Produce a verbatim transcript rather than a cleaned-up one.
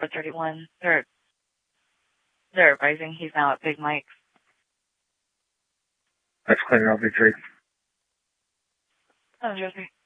thirty-one. They're, they're advising he's now at Big Mike's. That's clear, I'll be three. Oh, Jersey.